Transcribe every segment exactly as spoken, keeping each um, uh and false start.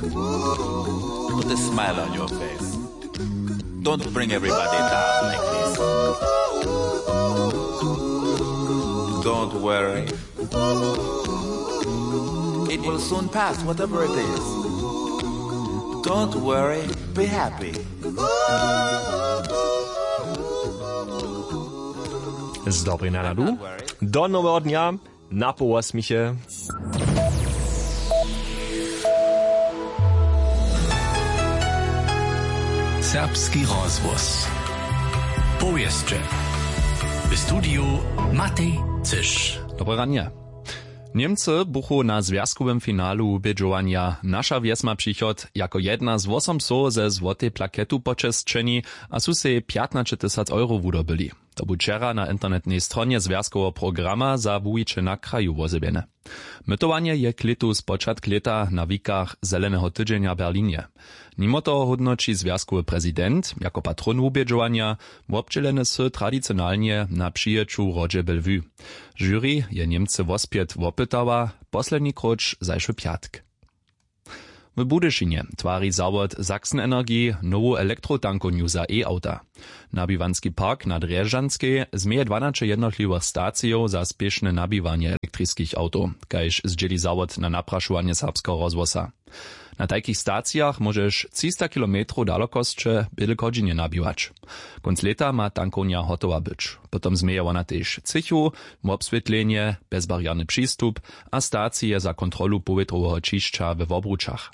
Put a smile on your face. Don't bring everybody down like this. Don't worry. It will soon pass, whatever it is. Don't worry, be happy. Z dobrej naladu. Do nowego dnia. Na połasmicie. Serbski rozwóz. Powieszcze. W studiu Matej Cysz. Dobre ranie. Niemcy buchu na związkowym finalu bieżowania Nasza Wies ma przychod jako jedna z osiem so ze złotej plaketu poczestrzeni, a su se piętnaście tysięcy euro wydobyli. To był wczera na internetnej stronie związkowego programa za wujicze na kraju wozebiene. Mytowanie je klitu z początku leta na wikach Zelenego Tydzienia w Berlinie. Mimo toho hodnoci związkowy prezydent jako patron ubieżowania obdzielene sy tradycjonalnie na przyjeczu Rodzie Bellevue. Jury je Niemcy wospiet wopytała posledni kroč zajszy piatk. W Budyszynie twari zawod Sachsen Energie nową elektrotankowniu za e-auta. Nabiwanski park na Drjeżdżanskiej zmieje dwanaście jednotliwych stacjów za spieszne nabiwanie elektrycznych autów, kajż zdzieli zawod na napraszowanie serbskiego rozwosa. Na takich stacjach możesz trzysta kilometrów dalekostcze byle godzinie nabiwać. Konc leta ma tankownia hotowa być. Potem zmieje ona też cychu, obswietlenie, bezbarierny przystup, a stacje za kontrolu powietrowego czyszcza we obruczach.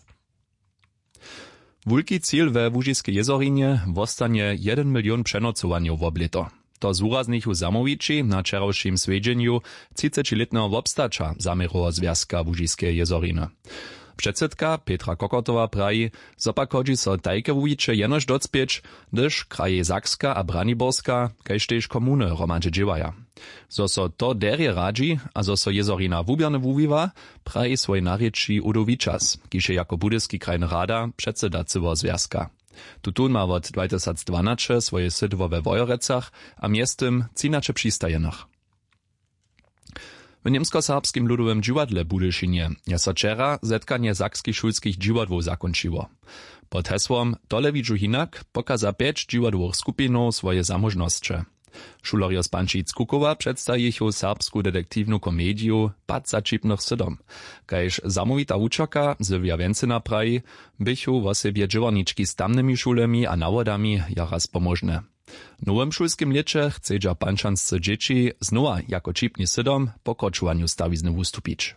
Wulki cíl we Łužiskej jezorinie wostanie jeden milion przenocowaniów w obleto. To z uraznichu zamowiči na wczorajszym svedźeniu trzydziestoletnego obstacza zamerowa związka Łužiskej jezoriny. Předsydka Petra Kokotowa praji, zopak chodzi so tajke wujiče jenož docpieć, gdyż kraje Sakska a Braniborska, kajž tež komuny romadže dživaja. Zo so to derje radzi, a zo so jezorina wubierne wuwiwa, praji svoj narječi Udovičas, kiž je jako budyski krajny rada předsydacywo związka. Tutun ma od dwa tysiące dwanaście swoje sydwo we Wojorecach, a miestem cinacze przystajenach. W niemsko-serbskim ludowym džiwadle Budyszynie je so wczera zetkanie sakskich szulskich džiwadłów zakończyło. Pod hesłom Dole widzu hinak pokaza pięć džiwadłowych skupinów swoje zamożności. Šulerjo z Pančic Kukowa przedstawił serbską detektywną komedię Pad začipnych sydom, kajż zamówita uczaka Sylwia Więcyna praji, bychu w osobie džiwarniczki z tamnymi szulami a nawodami jaraz pomożne. W nowym szulskim lecie chcedza pančanscy dzieci znowa jako čipni sydom po kroczowaniu stawizny ustupić.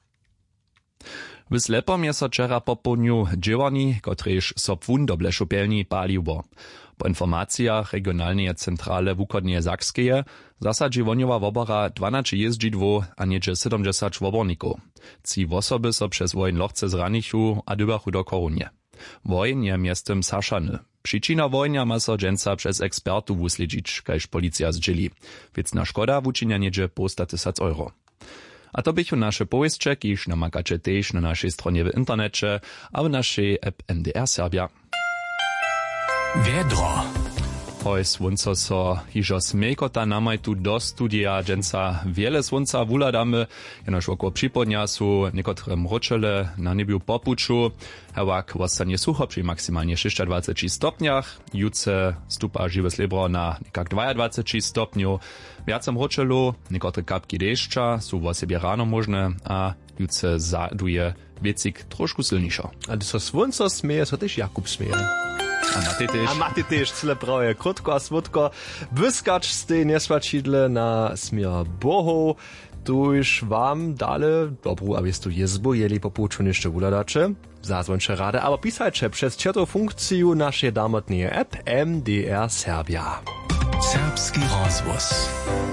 W Slepom je so wczera po południu džiwarni, kotrež so płyn do blešopelni paliło. Po informacjach regionalnej centrale wukodnie Sakskeje zasadzi woniowa wobora dwanaście jeździdłów, a niedzie siedemdziesiąt woborników. Ci osoby so przez wojn lochce zranichu a dybachu do korunie. Wojn je miestem saszany. Przyczyna wojna ma so dżęca przez ekspertów usledzić, kajż policja zdzieli. Wiecna szkoda wuczynia niedzie po sto tysięcy euro. A to bychu nasze powieście, kiż namakacie też na naszej stronie w internecie, a w naszej app N D R Serbia. Wiedro. Hoj słonco so hižo smejkota namaj tu do studia, dżęca wiele słonca wuladamy, jenoż około przypodnia su niekotre mroczele na niebiu popuczu, hewak wostanie sucho przy maksymalnie dwadzieścia sześć stopniach, juce stupa żywe slebro na niekak dwadzieścia dwa stopniu, wiace mroczelu, niekotre kapki deszcza su w osobie rano możne, a juce zaduje wiecik troszkę silniejszo. A gdy so słonco smieje, so też Jakub smieje. A Matej też. A Matej też, cyle prawie. Krótko a smutko. Wyskacz z tej niespačidle na smier bohov. Tuż wam dale dobrą, abyś tu jezbu jeli po pouču jeszcze uladacze. Zadzwończe rady, ale pisajcie przez ciotą funkcję naszej damotnej app M D R Serbia. Serbski rozwóz.